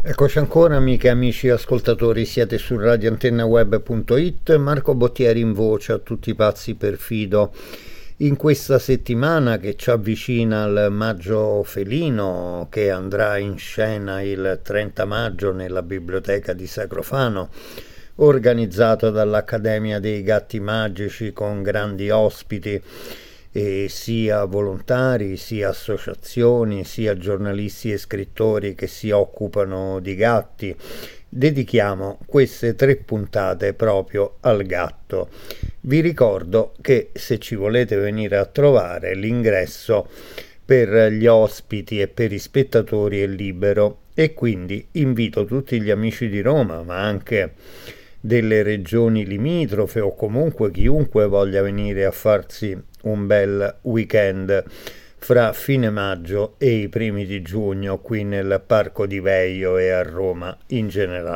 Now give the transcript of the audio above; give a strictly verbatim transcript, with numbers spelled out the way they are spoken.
Eccoci ancora, amiche e amici ascoltatori, siete su radio antenna web punto it. Marco Bottieri in voce a tutti i pazzi per Fido. In questa settimana che ci avvicina al Maggio Felino, che andrà in scena il trenta maggio nella biblioteca di Sacrofano, organizzato dall'Accademia dei Gatti Magici con grandi ospiti, e sia volontari, sia associazioni, sia giornalisti e scrittori che si occupano di gatti. Dedichiamo queste tre puntate proprio al gatto. Vi ricordo che se ci volete venire a trovare, l'ingresso per gli ospiti e per i spettatori è libero, e quindi invito tutti gli amici di Roma, ma anche delle regioni limitrofe, o comunque chiunque voglia venire a farsi un bel weekend fra fine maggio e i primi di giugno qui nel Parco di Veio e a Roma in generale.